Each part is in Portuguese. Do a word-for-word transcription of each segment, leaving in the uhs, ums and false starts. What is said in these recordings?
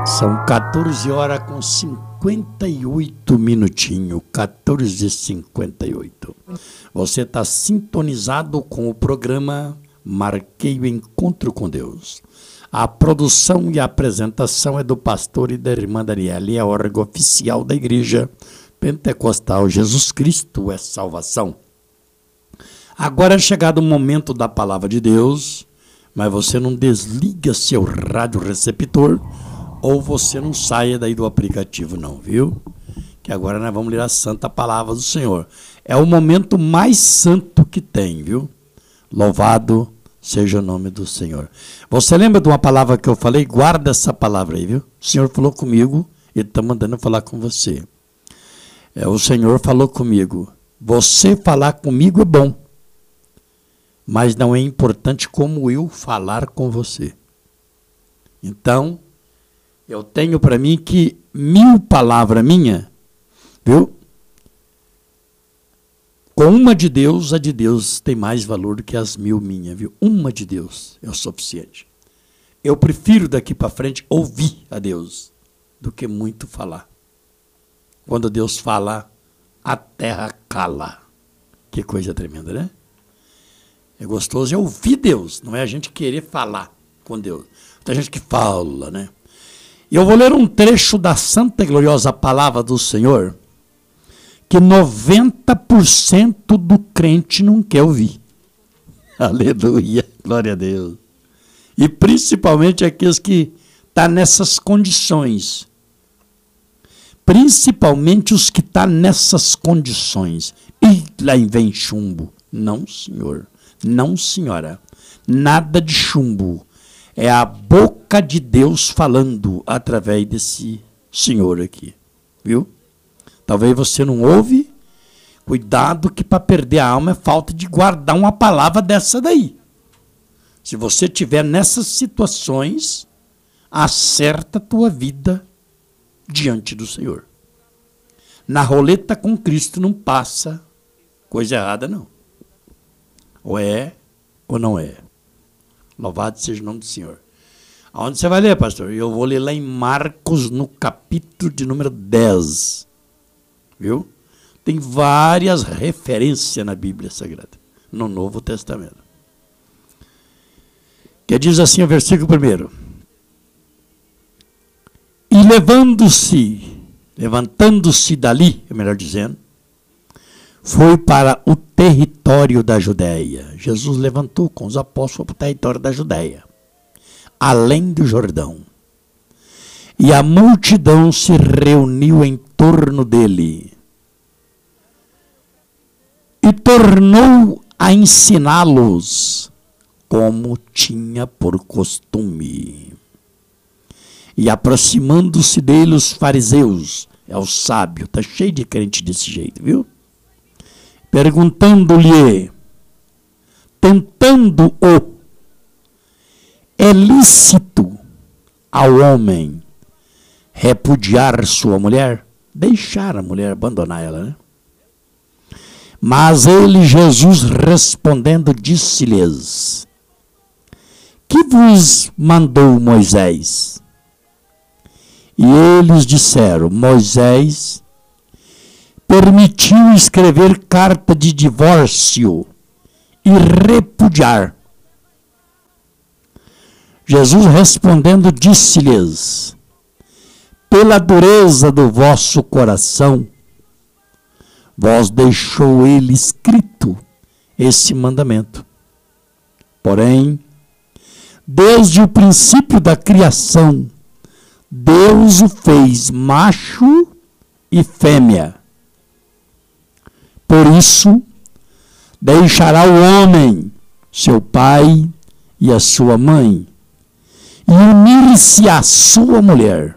São quatorze horas com cinquenta e oito minutinhos, quatorze e cinquenta e oito. Você está sintonizado com o programa Marquei o Encontro com Deus. A produção e a apresentação é do pastor e da irmã Daniela, a órgão oficial da Igreja Pentecostal Jesus Cristo é Salvação. Agora é chegado o momento da Palavra de Deus, mas você não desliga seu rádio receptor ou você não saia daí do aplicativo não, viu? Que agora nós vamos ler a Santa Palavra do Senhor. É o momento mais santo que tem, viu? Louvado seja o nome do Senhor. Você lembra de uma palavra que eu falei? Guarda essa palavra aí, viu? O Senhor falou comigo, Ele está mandando eu falar com você. É, o Senhor falou comigo. Você falar comigo é bom, mas não é importante como eu falar com você. Então, eu tenho para mim que mil palavras minhas, viu? Com uma de Deus, a de Deus tem mais valor do que as mil minhas, viu? Uma de Deus é o suficiente. Eu prefiro daqui para frente ouvir a Deus do que muito falar. Quando Deus fala, a terra cala. Que coisa tremenda, né? É gostoso é ouvir Deus, não é a gente querer falar com Deus. Tem gente que fala, né? E eu vou ler um trecho da santa e gloriosa palavra do Senhor, que noventa por cento do crente não quer ouvir. Aleluia, glória a Deus. E principalmente aqueles que estão nessas condições. Principalmente os que estão nessas condições. E lá vem chumbo. Não, senhor. Não, senhora. Nada de chumbo. É a boca de Deus falando através desse senhor aqui. Viu? Talvez você não ouve. Cuidado que para perder a alma é falta de guardar uma palavra dessa daí. Se você estiver nessas situações, acerta a tua vida diante do Senhor. Na roleta com Cristo não passa coisa errada, não. Ou é, ou não é. Louvado seja o nome do Senhor. Aonde você vai ler, pastor? Eu vou ler lá em Marcos, no capítulo de número dez. Viu? Tem várias referências na Bíblia Sagrada, no Novo Testamento. Que diz assim o versículo primeiro. E levando-se, levantando-se dali, é melhor dizendo, foi para o território da Judéia. Jesus levantou com os apóstolos para o território da Judéia, além do Jordão. E a multidão se reuniu em torno dele. E tornou a ensiná-los, como tinha por costume. E aproximando-se dele os fariseus, é o sábio, está cheio de crente desse jeito, viu? Perguntando-lhe, tentando-o, é lícito ao homem repudiar sua mulher? Deixar a mulher, abandonar ela, né? Mas ele, Jesus, respondendo, disse-lhes, que vos mandou Moisés? E eles disseram, Moisés permitiu escrever carta de divórcio e repudiar. Jesus respondendo disse-lhes, pela dureza do vosso coração, vós deixou ele escrito esse mandamento. Porém, desde o princípio da criação, Deus o fez macho e fêmea. Por isso, deixará o homem, seu pai e a sua mãe, e unir-se à sua mulher.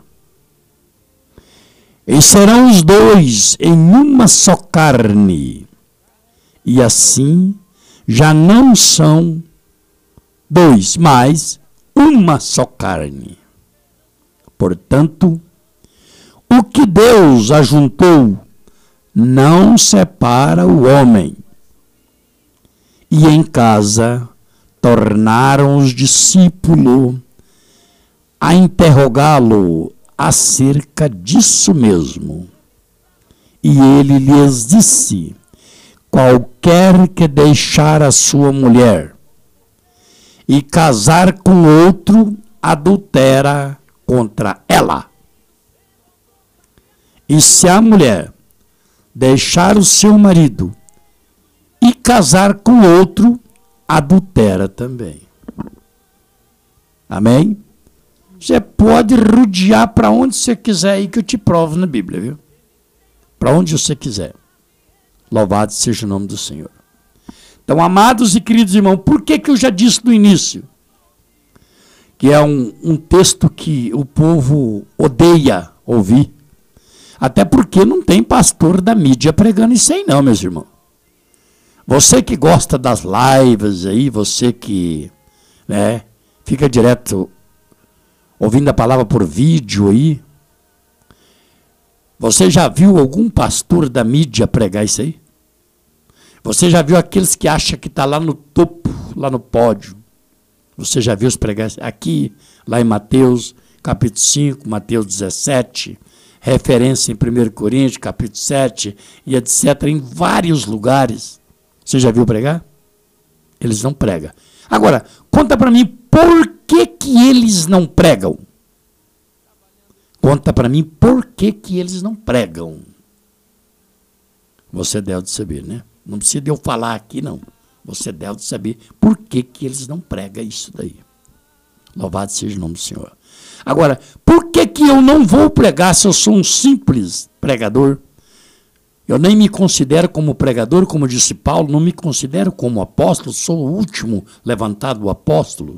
E serão os dois em uma só carne. E assim já não são dois, mas uma só carne. Portanto, o que Deus ajuntou, não separa o homem. E em casa tornaram os discípulos a interrogá-lo acerca disso mesmo. E ele lhes disse: qualquer que deixar a sua mulher e casar com outro, adultera contra ela. E se a mulher deixar o seu marido e casar com outro, adultera também. Amém? Você pode rodear para onde você quiser aí, que eu te provo na Bíblia, viu? Para onde você quiser. Louvado seja o nome do Senhor. Então, amados e queridos irmãos, por que que eu já disse no início? Que é um, um texto que o povo odeia ouvir. Até porque não tem pastor da mídia pregando isso aí não, meus irmãos. Você que gosta das lives aí, você que, né, fica direto ouvindo a palavra por vídeo aí. Você já viu algum pastor da mídia pregar isso aí? Você já viu aqueles que acham que está lá no topo, lá no pódio? Você já viu os pregar aqui, lá em Mateus, capítulo cinco, Mateus dezessete, referência em primeiro Coríntios, capítulo sete, e etcétera, em vários lugares. Você já viu pregar? Eles não pregam. Agora, conta para mim, por que que eles não pregam? Conta para mim, por que que eles não pregam? Você deve saber, né? Não precisa de eu falar aqui, não. Você deve saber por que que eles não pregam isso daí. Louvado seja o nome do Senhor. Agora, por que que eu não vou pregar se eu sou um simples pregador? Eu nem me considero como pregador, como disse Paulo, não me considero como apóstolo, sou o último levantado apóstolo.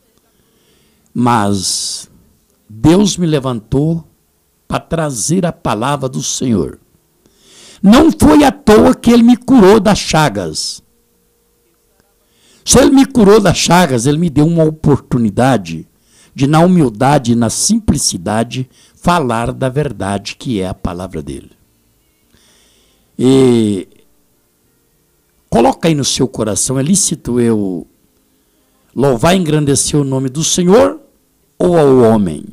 Mas Deus me levantou para trazer a palavra do Senhor. Não foi à toa que Ele me curou das chagas. Se Ele me curou das chagas, Ele me deu uma oportunidade de, na humildade e na simplicidade, falar da verdade que é a palavra dEle. E coloca aí no seu coração, é lícito eu louvar e engrandecer o nome do Senhor ou ao homem?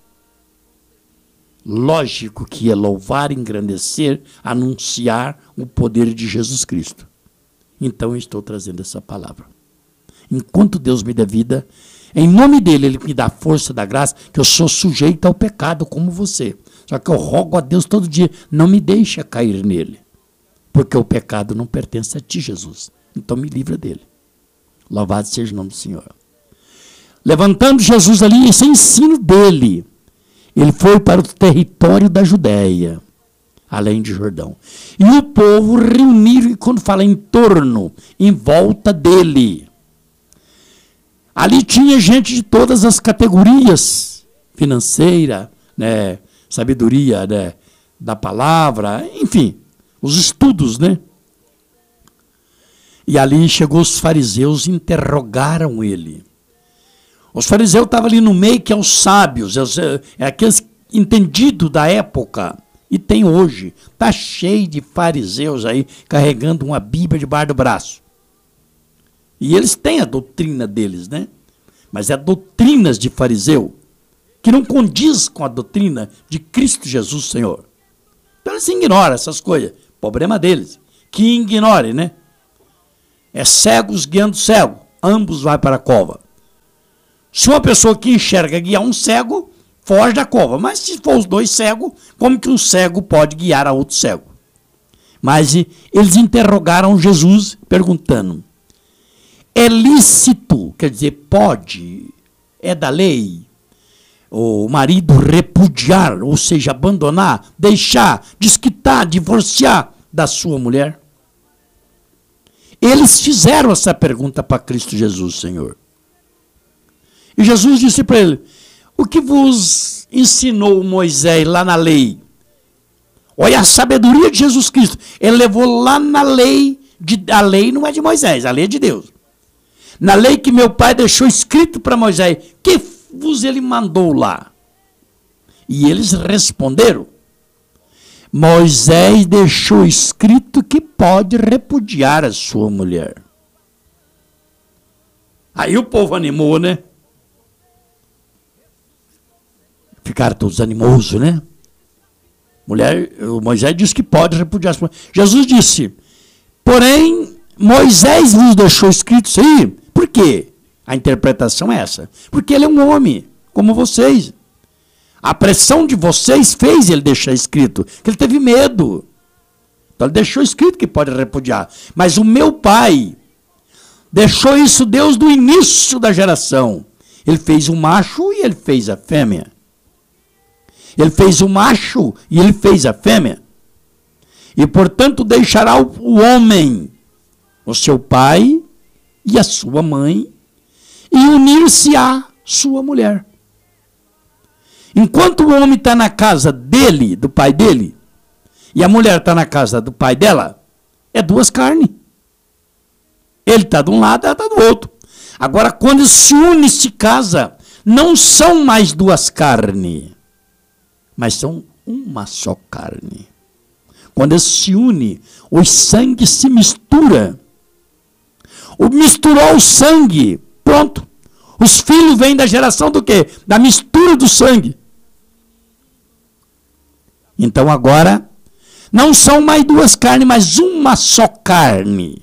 Lógico que é louvar, engrandecer, anunciar o poder de Jesus Cristo. Então eu estou trazendo essa palavra. Enquanto Deus me dá vida, em nome dele, Ele me dá força, da graça, que eu sou sujeito ao pecado como você. Só que eu rogo a Deus todo dia, não me deixa cair nele. Porque o pecado não pertence a ti, Jesus. Então me livra dele. Louvado seja o nome do Senhor. Levantando Jesus ali, esse ensino dele, ele foi para o território da Judéia, além de Jordão. E o povo reuniram, e quando fala em torno, em volta dele. Ali tinha gente de todas as categorias, financeira, né, sabedoria, né, da palavra, enfim, os estudos, né? E ali chegou os fariseus e interrogaram ele. Os fariseus estavam ali no meio, que é os sábios, é aqueles entendidos da época. E tem hoje, está cheio de fariseus aí, carregando uma Bíblia debaixo do braço. E eles têm a doutrina deles, né? Mas é doutrinas de fariseu, que não condiz com a doutrina de Cristo Jesus, Senhor. Então eles ignoram essas coisas. Problema deles. Que ignorem, né? É cegos guiando cego. Ambos vai para a cova. Se uma pessoa que enxerga guiar um cego, foge da cova. Mas se for os dois cegos, como que um cego pode guiar a outro cego? Mas eles interrogaram Jesus, perguntando: é lícito, quer dizer, pode, é da lei, o marido repudiar, ou seja, abandonar, deixar, desquitar, divorciar da sua mulher? Eles fizeram essa pergunta para Cristo Jesus, Senhor. E Jesus disse para ele: o que vos ensinou Moisés lá na lei? Olha a sabedoria de Jesus Cristo. Ele levou lá na lei, de, a lei não é de Moisés, a lei é de Deus. Na lei que meu pai deixou escrito para Moisés, que vos ele mandou lá? E eles responderam: Moisés deixou escrito que pode repudiar a sua mulher. Aí o povo animou, né? ficaram todos animosos, né? Mulher, o Moisés disse que pode repudiar. Jesus disse, porém, Moisés vos deixou escrito isso aí. Por quê? A interpretação é essa. Porque ele é um homem, como vocês. A pressão de vocês fez ele deixar escrito, que ele teve medo. Então ele deixou escrito que pode repudiar. Mas o meu pai deixou isso Deus do início da geração. Ele fez o macho e ele fez a fêmea. Ele fez o macho e ele fez a fêmea. E, portanto, deixará o, o homem, o seu pai e a sua mãe, e unir-se à sua mulher. Enquanto o homem está na casa dele, do pai dele, e a mulher está na casa do pai dela, é duas carnes. Ele está de um lado, ela está do outro. Agora, quando se une, se casa, não são mais duas carnes, mas são uma só carne. Quando eles se unem, o sangue se mistura. O misturou o sangue, pronto. Os filhos vêm da geração do quê? Da mistura do sangue. Então agora, não são mais duas carnes, mas uma só carne.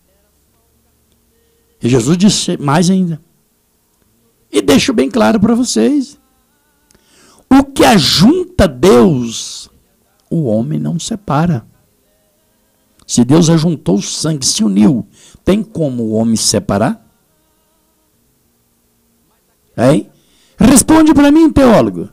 E Jesus disse mais ainda. E deixo bem claro para vocês. O que ajunta Deus, o homem não separa. Se Deus ajuntou o sangue, se uniu, tem como o homem separar? Hein? Responde para mim, teólogo.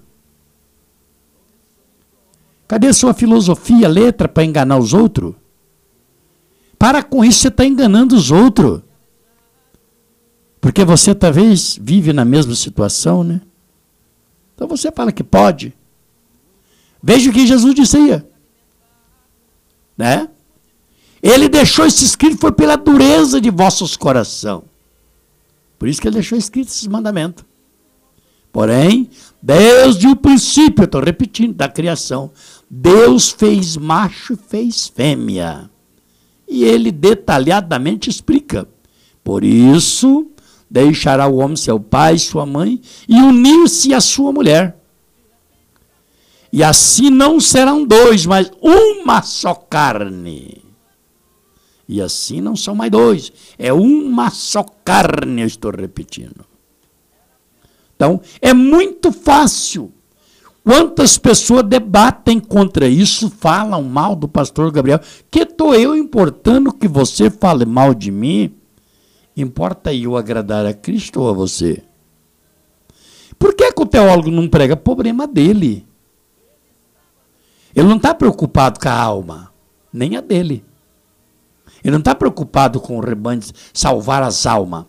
Cadê sua filosofia, letra para enganar os outros? Para com isso, você está enganando os outros. Porque você talvez vive na mesma situação, né? Então você fala que pode. Veja o que Jesus disse aí. Né? Ele deixou isso escrito, foi pela dureza de vossos corações. Por isso que ele deixou escrito esses mandamentos. Porém, desde o princípio, eu estou repetindo, da criação, Deus fez macho e fez fêmea. E ele detalhadamente explica. Por isso, deixará o homem seu pai e sua mãe e unir-se à sua mulher. E assim não serão dois, mas uma só carne. E assim não são mais dois, é uma só carne, eu estou repetindo. Então, é muito fácil. Quantas pessoas debatem contra isso, falam mal do pastor Gabriel? Que estou eu importando que você fale mal de mim? Importa eu agradar a Cristo ou a você? Por que, que o teólogo não prega? Problema dele. Ele não está preocupado com a alma, nem a dele. Ele não está preocupado com o rebanho, salvar as almas.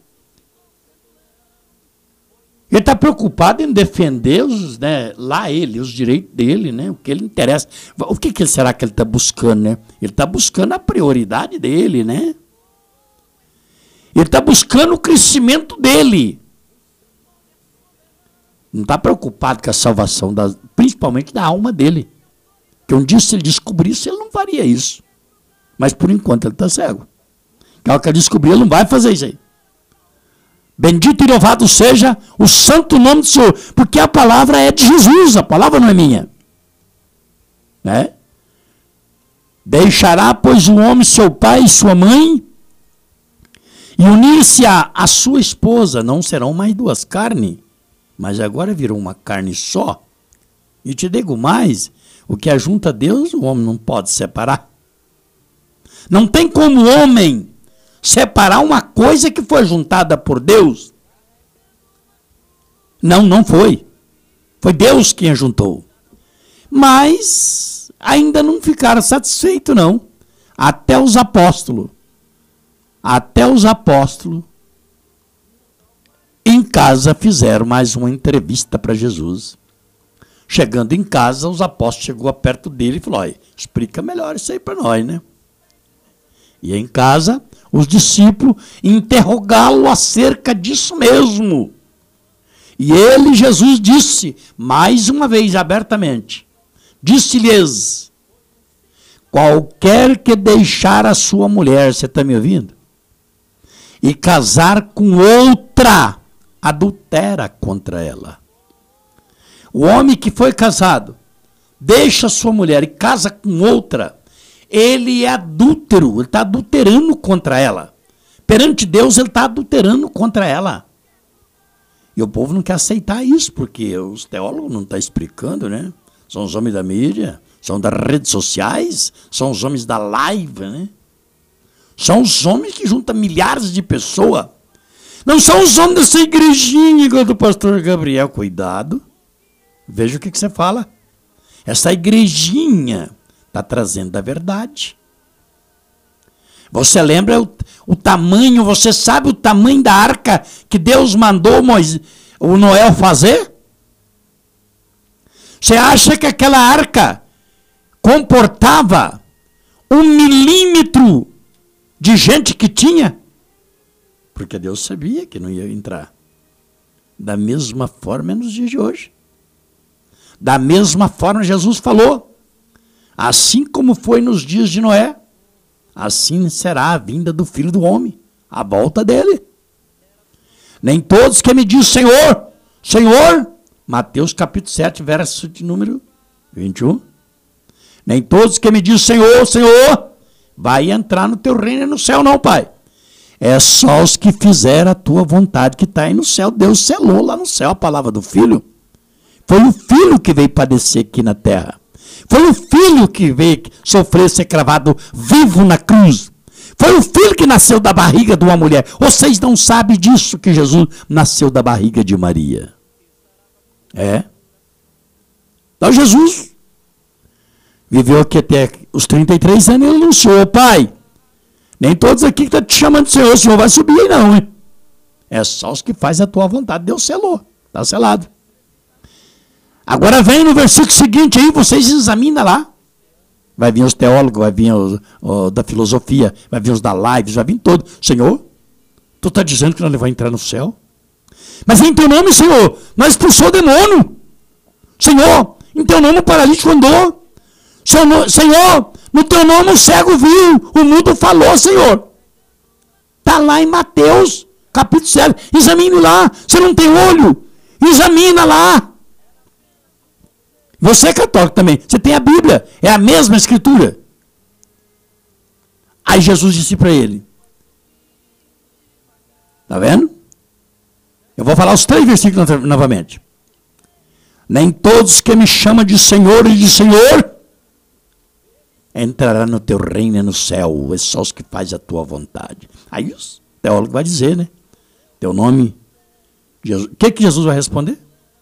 Ele está preocupado em defender os, né, lá ele, os direitos dele, né, o que ele interessa. O que, que será que ele está buscando? Né? Ele está buscando a prioridade dele, né? Ele está buscando o crescimento dele. Não está preocupado com a salvação, da, principalmente da alma dele. Porque um dia, se ele descobrisse, ele não faria isso. Mas, por enquanto, ele está cego. Aquela que ele descobrir, ele não vai fazer isso aí. Bendito e louvado seja o santo nome do Senhor. Porque a palavra é de Jesus, a palavra não é minha. Né? Deixará, pois, o homem seu pai e sua mãe, e unir-se a, a sua esposa. Não serão mais duas carnes, mas agora virou uma carne só. E te digo mais, o que ajunta Deus, o homem não pode separar. Não tem como o homem separar uma coisa que foi juntada por Deus. Não, não foi. Foi Deus quem a juntou. Mas ainda não ficaram satisfeitos, não. Até os apóstolos. Até os apóstolos em casa fizeram mais uma entrevista para Jesus. Chegando em casa, os apóstolos chegou perto dele e falou: olha, explica melhor isso aí para nós, né? E em casa, os discípulos interrogá-lo acerca disso mesmo. E ele, Jesus, disse, mais uma vez, abertamente, disse-lhes: qualquer que deixar a sua mulher, você está me ouvindo? E casar com outra, adultera contra ela. O homem que foi casado, deixa sua mulher e casa com outra, ele é adúltero, ele está adulterando contra ela. Perante Deus, ele está adulterando contra ela. E o povo não quer aceitar isso, porque os teólogos não estão explicando, né? São os homens da mídia, são das redes sociais, são os homens da live, né? São os homens que juntam milhares de pessoas. Não são os homens dessa igrejinha igual do pastor Gabriel. Cuidado. Veja o que, que você fala. Essa igrejinha está trazendo a verdade. Você lembra o, o tamanho, você sabe o tamanho da arca que Deus mandou Moisés, o Noé fazer? Você acha que aquela arca comportava um milímetro de gente que tinha? Porque Deus sabia que não ia entrar. Da mesma forma é nos dias de hoje. Da mesma forma Jesus falou, assim como foi nos dias de Noé, assim será a vinda do Filho do Homem, a volta dele. Nem todos que me dizem Senhor, Senhor, Mateus capítulo sete, verso de número vinte e um. Nem todos que me dizem Senhor, Senhor, vai entrar no teu reino e no céu não, Pai. É só os que fizeram a tua vontade que está aí no céu. Deus selou lá no céu a palavra do Filho. Foi o Filho que veio padecer aqui na terra. Foi o Filho que veio sofrer, ser cravado vivo na cruz. Foi o Filho que nasceu da barriga de uma mulher. Vocês não sabem disso, que Jesus nasceu da barriga de Maria. É. Então Jesus viveu aqui até os trinta e três anos e ele anunciou, Pai, nem todos aqui que estão te chamando de Senhor, o Senhor vai subir aí não, hein? É só os que fazem a tua vontade. Deus selou. Está selado. Agora vem no versículo seguinte aí, vocês examinam lá. Vai vir os teólogos, vai vir os, os da filosofia, vai vir os da live, vai vir todos. Senhor, tu está dizendo que nós vamos entrar no céu? Mas em teu nome, Senhor, nós expulsou o demônio. Senhor, em teu nome o paralítico andou. Senhor, no teu nome o cego viu, o mudo falou, Senhor. Está lá em Mateus, capítulo sete. Examine lá. Você não tem olho? Examina lá. Você é católico também. Você tem a Bíblia. É a mesma escritura. Aí Jesus disse para ele. Está vendo? Eu vou falar os três versículos novamente. Nem todos que me chamam de Senhor e de Senhor entrará no teu reino e no céu. É só os que fazem a tua vontade. Aí o teólogo vai dizer, né? Teu nome. Jesus. O que, que Jesus vai responder?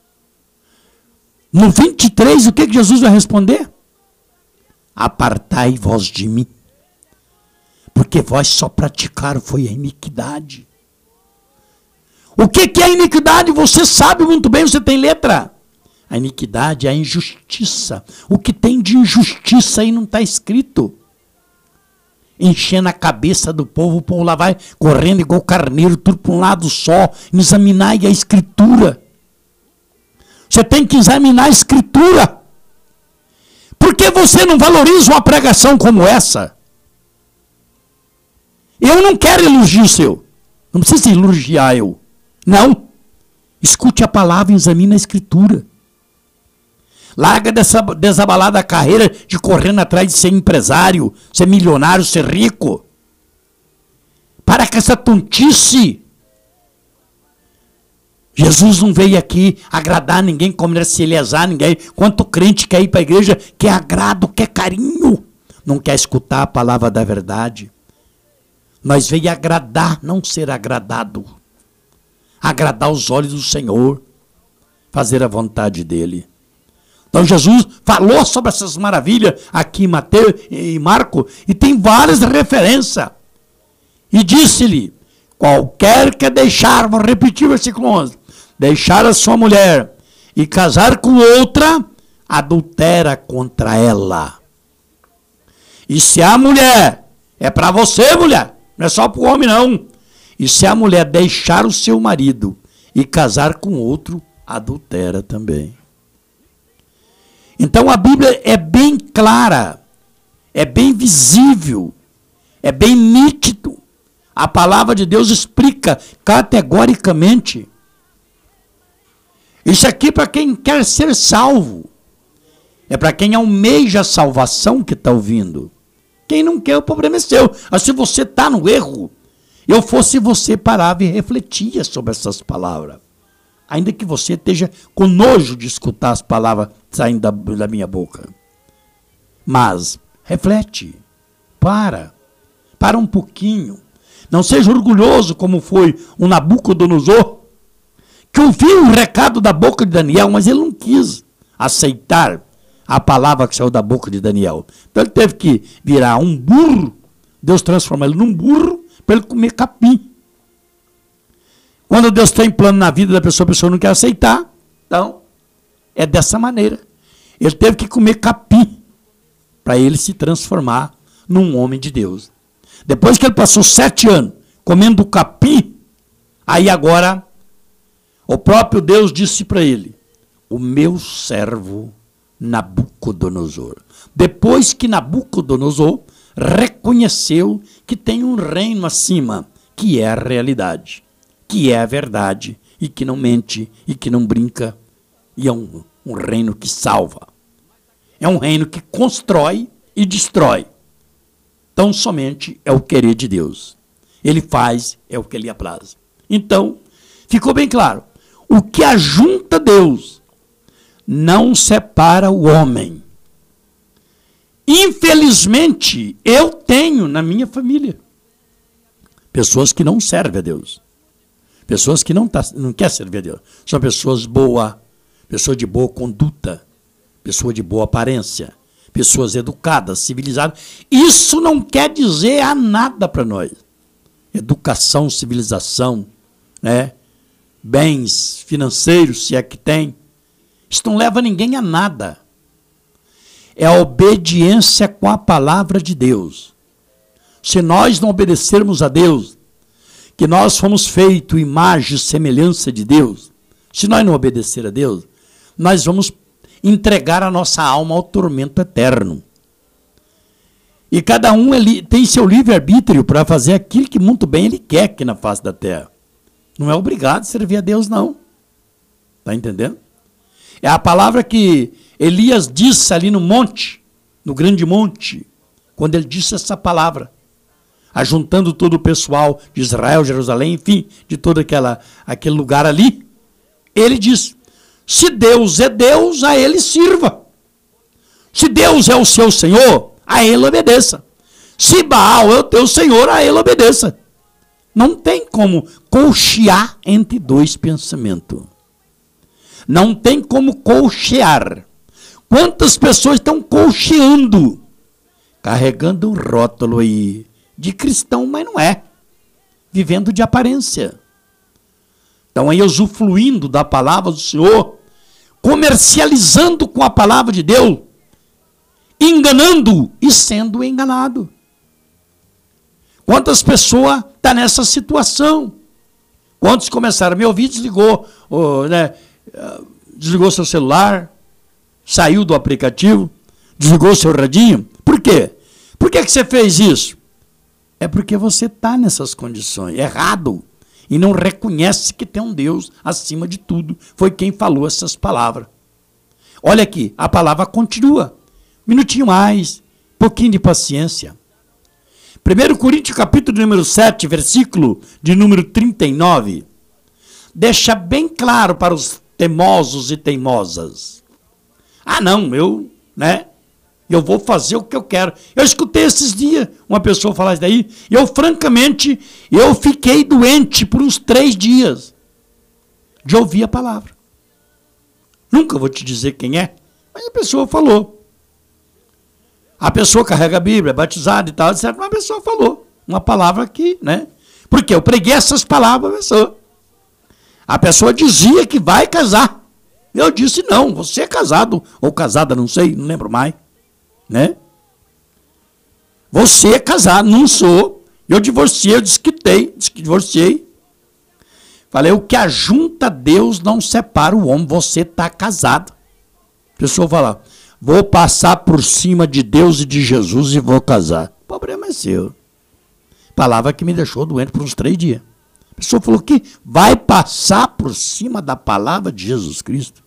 No vinte e três, o que, que Jesus vai responder? Apartai vós de mim, porque vós só praticaram foi a iniquidade. O que, que é a iniquidade? Você sabe muito bem, você tem letra. A iniquidade é a injustiça. O que tem de injustiça aí não está escrito. Enchendo a cabeça do povo, o povo lá vai correndo igual carneiro, tudo para um lado só. Examinar a escritura. Você tem que examinar a escritura. Por que você não valoriza uma pregação como essa? Eu não quero elogio seu. Não precisa elogiar eu. Não. Escute a palavra e examine a escritura. Larga dessa desabalada carreira de correndo atrás de ser empresário, ser milionário, ser rico. Para com essa tontice. Jesus não veio aqui agradar ninguém, comercializar ninguém. Quanto crente quer ir para a igreja, quer agrado, quer carinho. Não quer escutar a palavra da verdade. Nós veio agradar, não ser agradado. Agradar os olhos do Senhor. Fazer a vontade dele. Então Jesus falou sobre essas maravilhas aqui em Mateus e Marco. E tem várias referências. E disse-lhe, qualquer que deixar, vou repetir o versículo onze. Deixar a sua mulher e casar com outra, adultera contra ela. E se a mulher, é para você, mulher, não é só para o homem não. E se a mulher deixar o seu marido e casar com outro, adultera também. Então a Bíblia é bem clara, é bem visível, é bem nítido. A palavra de Deus explica categoricamente. Isso aqui é para quem quer ser salvo. É para quem almeja a salvação que está ouvindo. Quem não quer, o problema é seu. Mas se você está no erro, eu fosse você, parava e refletia sobre essas palavras. Ainda que você esteja com nojo de escutar as palavras saindo da, da minha boca. Mas, reflete. Para. Para um pouquinho. Não seja orgulhoso como foi o Nabucodonosor, que ouviu o recado da boca de Daniel, mas ele não quis aceitar a palavra que saiu da boca de Daniel. Então ele teve que virar um burro. Deus transformou ele num burro para ele comer capim. Quando Deus tem plano na vida da pessoa, a pessoa não quer aceitar. Então, é dessa maneira. Ele teve que comer capim para ele se transformar num homem de Deus. Depois que ele passou sete anos comendo capim, aí agora o próprio Deus disse para ele: o meu servo Nabucodonosor. Depois que Nabucodonosor reconheceu que tem um reino acima, que é a realidade, que é a verdade, e que não mente, e que não brinca, e é um, um reino que salva. É um reino que constrói e destrói. Tão somente é o querer de Deus. Ele faz, é o que lhe apraz. Então, ficou bem claro. O que ajunta Deus não separa o homem. Infelizmente, eu tenho na minha família pessoas que não servem a Deus. Pessoas que não, tá, não querem servir a Deus. São pessoas boas, pessoas de boa conduta, pessoas de boa aparência, pessoas educadas, civilizadas. Isso não quer dizer a nada para nós. Educação, civilização, né? Bens financeiros, se é que tem. Isso não leva ninguém a nada. É a obediência com a palavra de Deus. Se nós não obedecermos a Deus, que nós fomos feitos imagem e semelhança de Deus, se nós não obedecer a Deus, nós vamos entregar a nossa alma ao tormento eterno. E cada um ele tem seu livre-arbítrio para fazer aquilo que muito bem ele quer aqui na face da terra. Não é obrigado a servir a Deus, não. Está entendendo? É a palavra que Elias disse ali no monte, no grande monte, quando ele disse essa palavra, ajuntando todo o pessoal de Israel, Jerusalém, enfim, de todo aquela, aquele lugar ali, ele diz: se Deus é Deus, a ele sirva. Se Deus é o seu Senhor, a ele obedeça. Se Baal é o teu Senhor, a ele obedeça. Não tem como colchear entre dois pensamentos. Não tem como colchear. Quantas pessoas estão colcheando, carregando um rótulo aí de cristão, mas não é. Vivendo de aparência. Estão aí usufruindo da palavra do Senhor, comercializando com a palavra de Deus, enganando e sendo enganado. Quantas pessoas estão nessa situação? Quantos começaram a me ouvir, desligou, oh, né, desligou seu celular, saiu do aplicativo, desligou seu radinho? Por quê? Por que que você fez isso? É porque você está nessas condições, errado, e não reconhece que tem um Deus acima de tudo. Foi quem falou essas palavras. Olha aqui, a palavra continua. Minutinho mais, pouquinho de paciência. primeiro Coríntios, capítulo número sete, versículo de número trinta e nove, deixa bem claro para os teimosos e teimosas. Ah, não, eu, né, eu vou fazer o que eu quero. Eu escutei esses dias uma pessoa falar isso daí, e eu, francamente, eu fiquei doente por uns três dias de ouvir a palavra. Nunca vou te dizer quem é, mas a pessoa falou. A pessoa carrega a Bíblia, é batizada e tal, etcétera. Mas a pessoa falou uma palavra aqui, né? Porque eu preguei essas palavras à pessoa. A pessoa dizia que vai casar. Eu disse, não, você é casado, ou casada, não sei, não lembro mais. Né? Você é casado, não sou. Eu divorciei, eu desquitei, divorciei. Falei, o que ajunta Deus não separa o homem, você está casado. A pessoa fala, vou passar por cima de Deus e de Jesus e vou casar. O problema é seu. Palavra que me deixou doente por uns três dias. A pessoa falou que vai passar por cima da palavra de Jesus Cristo.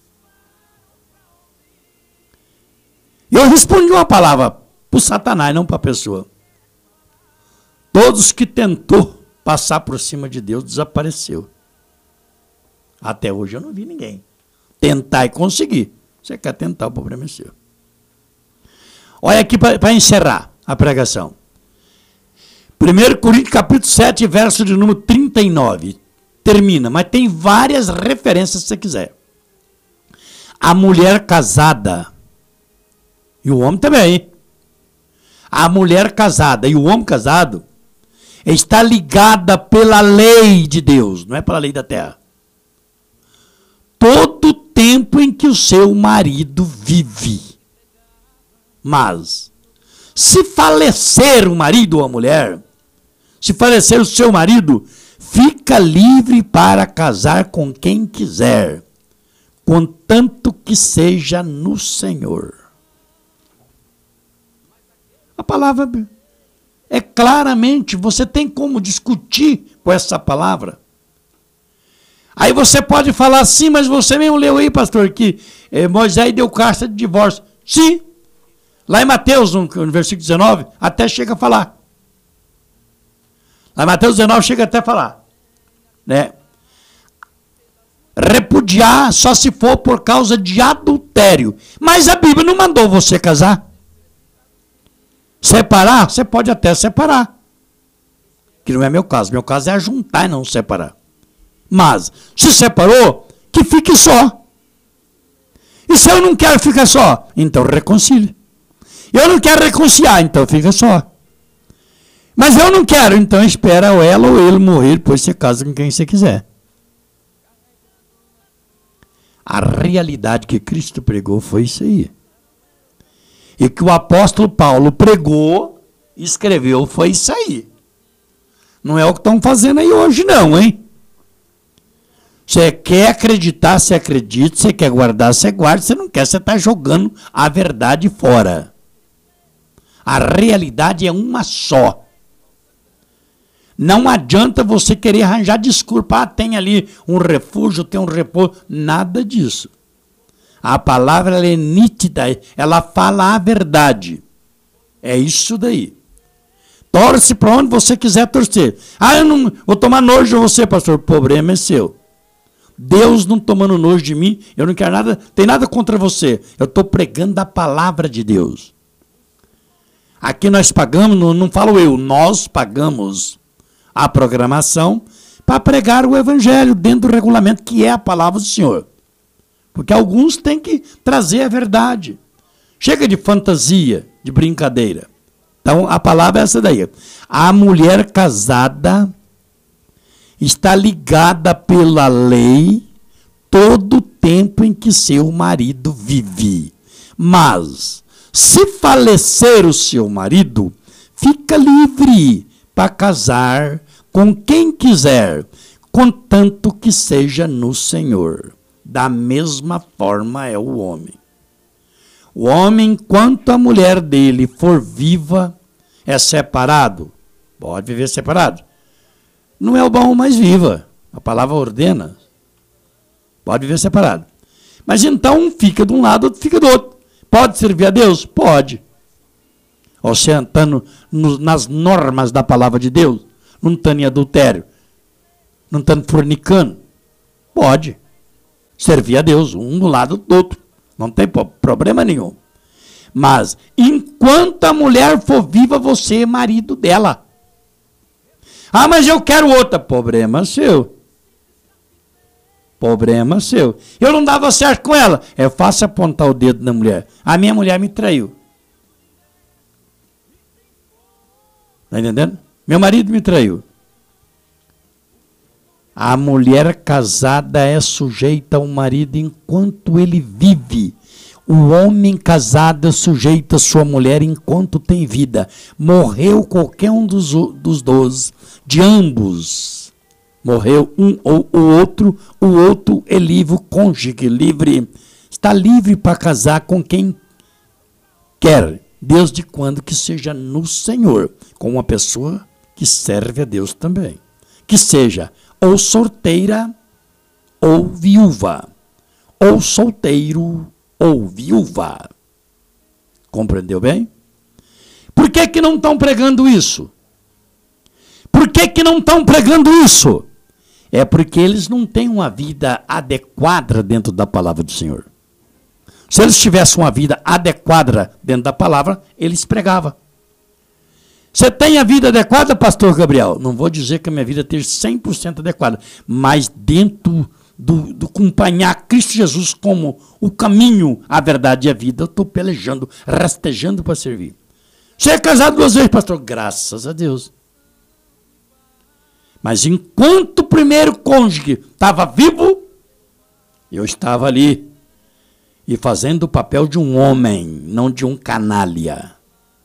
Eu respondi uma palavra para o Satanás, não para a pessoa. Todos que tentou passar por cima de Deus desapareceu. Até hoje eu não vi ninguém tentar e conseguir. Você quer tentar, o problema é seu. Olha aqui para encerrar a pregação. primeiro Coríntios capítulo sete, verso de número trinta e nove. Termina, mas tem várias referências se você quiser. A mulher casada, e o homem também. A mulher casada e o homem casado está ligada pela lei de Deus, não é pela lei da terra. Todo o tempo em que o seu marido vive. Mas, se falecer o marido ou a mulher, se falecer o seu marido, fica livre para casar com quem quiser, contanto que seja no Senhor. A palavra é claramente, você tem como discutir com essa palavra. Aí você pode falar assim, mas você mesmo leu aí, pastor, que eh, Moisés deu carta de divórcio. Sim, lá em Mateus, no, no versículo dezenove, até chega a falar. Lá em Mateus dezenove chega até a falar. Né? Repudiar só se for por causa de adultério. Mas a Bíblia não mandou você casar. Separar, você pode até separar. Que não é meu caso. Meu caso é ajuntar e não separar. Mas, se separou, que fique só. E se eu não quero ficar só, então reconcilie. Eu não quero reconciliar, então fica só. Mas eu não quero, então espera ela ou ele morrer, depois você casa com quem você quiser. A realidade que Cristo pregou foi isso aí. E que o apóstolo Paulo pregou, escreveu, foi isso aí. Não é o que estão fazendo aí hoje não, hein? Você quer acreditar, você acredita, você quer guardar, você guarda, você não quer, você está jogando a verdade fora. A realidade é uma só. Não adianta você querer arranjar desculpa, ah, tem ali um refúgio, tem um repouso, nada disso. A palavra ela é nítida, ela fala a verdade. É isso daí. Torce para onde você quiser torcer. Ah, eu não vou tomar nojo de você, pastor, o problema é seu. Deus não tomando nojo de mim, eu não quero nada, tem nada contra você. Eu estou pregando a palavra de Deus. Aqui nós pagamos, não, não falo eu, nós pagamos a programação para pregar o evangelho dentro do regulamento que é a palavra do Senhor. Porque alguns têm que trazer a verdade. Chega de fantasia, de brincadeira. Então a palavra é essa daí. A mulher casada está ligada pela lei todo o tempo em que seu marido vive. Mas, se falecer o seu marido, fica livre para casar com quem quiser, contanto que seja no Senhor. Da mesma forma é o homem. O homem, enquanto a mulher dele for viva, é separado. Pode viver separado. Não é o bom, mas viva. A palavra ordena. Pode viver separado. Mas então um fica de um lado, outro fica do outro. Pode servir a Deus? Pode. Você estando nas normas da palavra de Deus, não estando em adultério, não estando fornicando, pode. Servir a Deus, um do lado do outro. Não tem problema nenhum. Mas, enquanto a mulher for viva, você é marido dela. Ah, mas eu quero outra. Problema seu. Problema seu. Eu não dava certo com ela. É fácil apontar o dedo na mulher. A minha mulher me traiu. Está entendendo? Meu marido me traiu. A mulher casada é sujeita ao marido enquanto ele vive. O homem casado é sujeito à sua mulher enquanto tem vida. Morreu qualquer um dos, dos dois, de ambos. Morreu um ou o outro, o outro é livre, o cônjuge livre. Está livre para casar com quem quer, desde quando que seja no Senhor, com uma pessoa que serve a Deus também. Que seja ou solteira ou viúva, ou solteiro ou viúva. Compreendeu bem? Por que que não estão pregando isso? Por que que não estão pregando isso? É porque eles não têm uma vida adequada dentro da palavra do Senhor. Se eles tivessem uma vida adequada dentro da palavra, eles pregavam. Você tem a vida adequada, pastor Gabriel? Não vou dizer que a minha vida esteja cem por cento adequada, mas dentro do, do acompanhar Cristo Jesus como o caminho, a verdade e a vida, eu estou pelejando, rastejando para servir. Você é casado duas vezes, pastor? Graças a Deus. Mas enquanto o primeiro cônjuge estava vivo, eu estava ali e fazendo o papel de um homem, não de um canalha.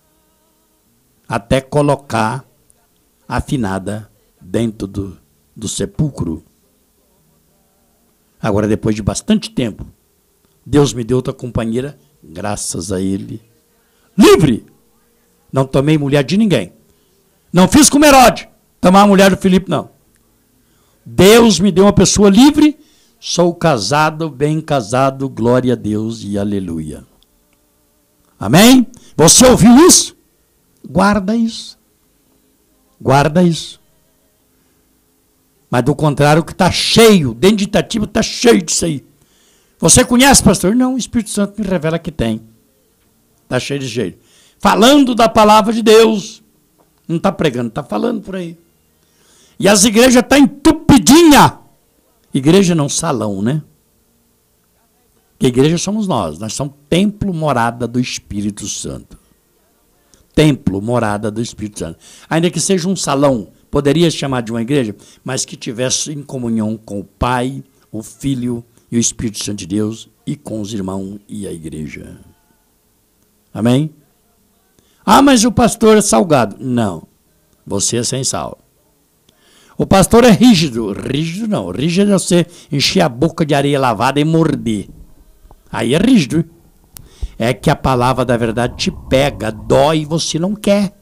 Até colocar a finada dentro do, do sepulcro. Agora, depois de bastante tempo, Deus me deu outra companheira, graças a Ele. Livre! Não tomei mulher de ninguém. Não fiz como Herode, tomar a mulher do Filipe, não. Deus me deu uma pessoa livre, sou casado, bem casado, glória a Deus e aleluia. Amém? Você ouviu isso? Guarda isso. Guarda isso. Mas do contrário, que está cheio, dentro de Itatiba está cheio disso aí. Você conhece, pastor? Não, o Espírito Santo me revela que tem. Está cheio de jeito. Falando da palavra de Deus. Não está pregando, está falando por aí. E as igrejas estão entupidinhas. Igreja não salão, né? Porque igreja somos nós. Nós somos templo, morada do Espírito Santo. Templo, morada do Espírito Santo. Ainda que seja um salão, poderia chamar de uma igreja, mas que tivesse em comunhão com o Pai, o Filho e o Espírito Santo de Deus e com os irmãos e a igreja. Amém? Ah, mas o pastor é salgado. Não, você é sem sal. O pastor é rígido. Rígido não. Rígido é você encher a boca de areia lavada e morder. Aí é rígido. É que a palavra da verdade te pega, dói e você não quer.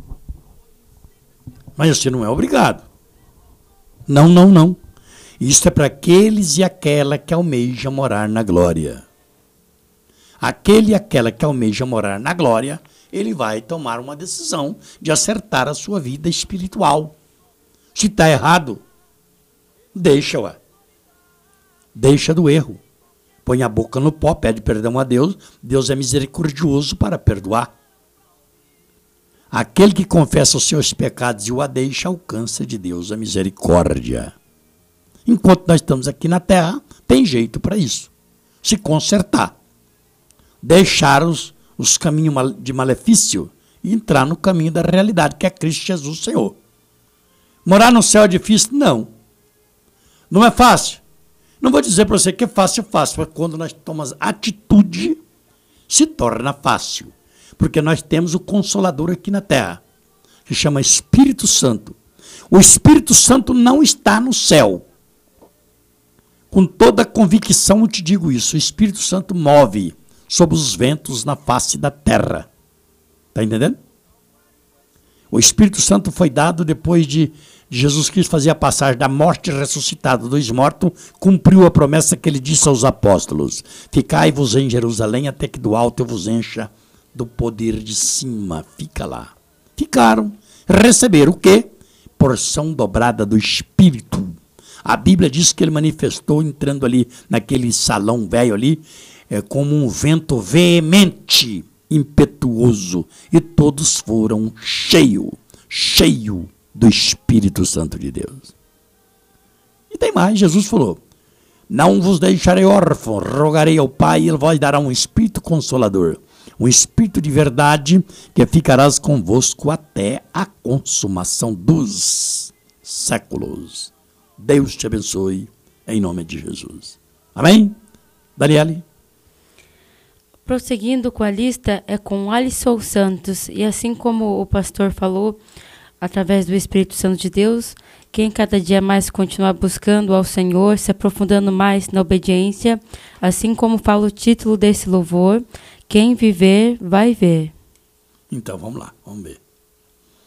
Mas você não é obrigado. Não, não, não. Isso é para aqueles e aquela que almejam morar na glória. Aquele e aquela que almeja morar na glória, ele vai tomar uma decisão de acertar a sua vida espiritual. Se está errado, deixa, ué. Deixa do erro. Põe a boca no pó, pede perdão a Deus. Deus é misericordioso para perdoar. Aquele que confessa os seus pecados e o a deixa, alcança de Deus a misericórdia. Enquanto nós estamos aqui na terra, tem jeito para isso. Se consertar. Deixar os, os caminhos de malefício e entrar no caminho da realidade, que é Cristo Jesus, Senhor. Morar no céu é difícil? Não. Não é fácil. Não vou dizer para você que é fácil, fácil, mas quando nós tomamos atitude, se torna fácil. Porque nós temos o Consolador aqui na terra, que chama Espírito Santo. O Espírito Santo não está no céu. Com toda a convicção eu te digo isso. O Espírito Santo move sob os ventos na face da terra. Está entendendo? O Espírito Santo foi dado depois de Jesus Cristo fazer a passagem da morte ressuscitada dos mortos, cumpriu a promessa que ele disse aos apóstolos: ficai-vos em Jerusalém até que do alto eu vos encha do poder de cima. Fica lá. Ficaram. Receberam o quê? Porção dobrada do Espírito. A Bíblia diz que ele manifestou entrando ali naquele salão velho ali, é, como um vento veemente, impetuoso, e todos foram cheios, cheios do Espírito Santo de Deus. E tem mais, Jesus falou: não vos deixarei órfãos, rogarei ao Pai e ele vos dará um Espírito Consolador, um Espírito de verdade que ficarás convosco até a consumação dos séculos. Deus te abençoe, em nome de Jesus. Amém? Daniele? Prosseguindo com a lista, é com Alisson Santos. E assim como o pastor falou, através do Espírito Santo de Deus, quem cada dia mais continuar buscando ao Senhor, se aprofundando mais na obediência, assim como fala o título desse louvor, quem viver, vai ver. Então, vamos lá, vamos ver.